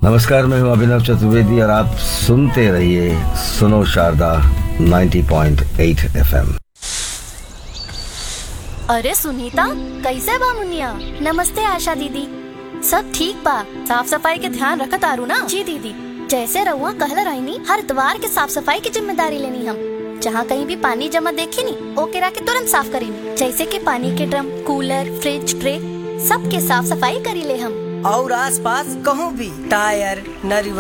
नमस्कार, मैं हूं अभिनव चतुर्वेदी और आप सुनते रहिए सुनो शारदा 90.8 FM। अरे सुनीता, कैसे बा मुनिया? नमस्ते आशा दीदी। सब ठीक बा? साफ सफाई के ध्यान रखत आरू ना? जी दीदी, जैसे रहुआ कहल रहनी हर द्वार के साफ सफाई की जिम्मेदारी लेनी हम। जहाँ कहीं भी पानी जमा देखी नी ओके के तुरंत साफ करी, जैसे कि पानी के ड्रम, कूलर, फ्रिज, ट्रे सबके साफ सफाई करी ले हम। और आसपास कहूँ भी टायर, नरी